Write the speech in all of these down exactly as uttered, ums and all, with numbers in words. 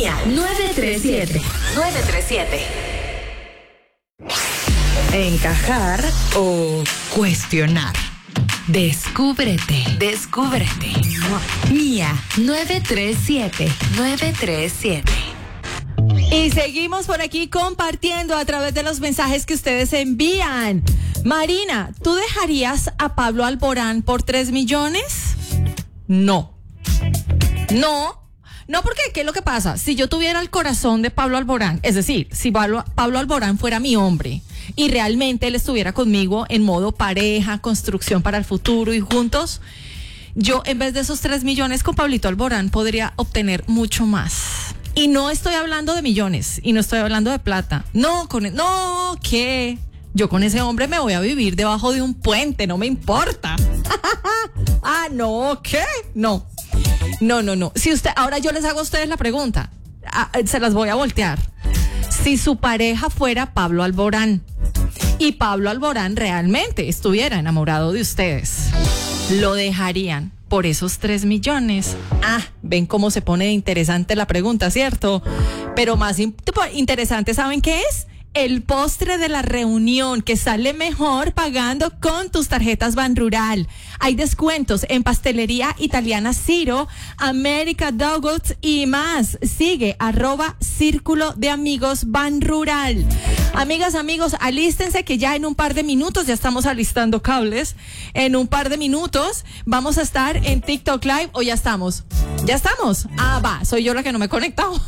Mía nueve tres siete. nueve tres siete. Encajar o cuestionar. Descúbrete. Descúbrete. Mía nueve tres siete. nueve tres siete. Y seguimos por aquí compartiendo a través de los mensajes que ustedes envían. Marina, ¿tú dejarías a Pablo Alborán por tres millones? No. No. No, porque ¿qué es lo que pasa? Si yo tuviera el corazón de Pablo Alborán, es decir, si Pablo, Pablo Alborán fuera mi hombre y realmente él estuviera conmigo en modo pareja, construcción para el futuro y juntos, yo en vez de esos tres millones con Pablito Alborán podría obtener mucho más. Y no estoy hablando de millones y no estoy hablando de plata. No, con no, ¿qué? Yo con ese hombre me voy a vivir debajo de un puente, no me importa. Ah, no, ¿qué? No. No, no, no. Si usted, ahora yo les hago a ustedes la pregunta. Ah, se las voy a voltear. Si su pareja fuera Pablo Alborán y Pablo Alborán realmente estuviera enamorado de ustedes, ¿lo dejarían por esos tres millones? Ah, ven cómo se pone interesante la pregunta, ¿cierto? Pero más in- interesante, ¿saben qué es? El postre de la reunión, que sale mejor pagando con tus tarjetas Banrural. Hay descuentos en pastelería italiana Ciro, América Donuts y más. Sigue arroba Círculo de Amigos Banrural. Amigas, amigos, alístense que ya en un par de minutos, ya estamos alistando cables. En un par de minutos vamos a estar en TikTok Live, o ya estamos. ¿Ya estamos? Ah, va, soy yo la que no me he conectado.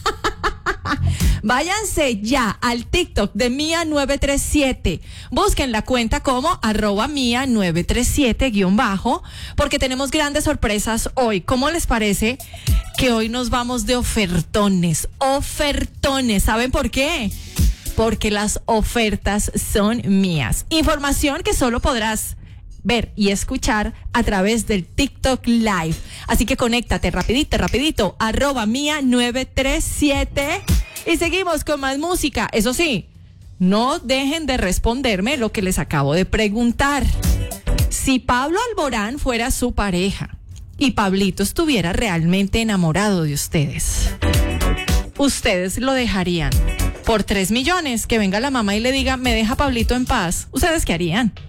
Váyanse ya al TikTok de Mía nueve tres siete. Busquen la cuenta como arroba Mía nueve tres siete guión bajo, porque tenemos grandes sorpresas hoy. ¿Cómo les parece que hoy nos vamos de ofertones? Ofertones. ¿Saben por qué? Porque las ofertas son mías. Información que solo podrás ver y escuchar a través del TikTok Live. Así que conéctate rapidito, rapidito, arroba Mía nueve tres siete. Y seguimos con más música. Eso sí, no dejen de responderme lo que les acabo de preguntar. Si Pablo Alborán fuera su pareja y Pablito estuviera realmente enamorado de ustedes, ¿ustedes lo dejarían por tres millones? Que venga la mamá y le diga, me deja Pablito en paz. ¿Ustedes qué harían?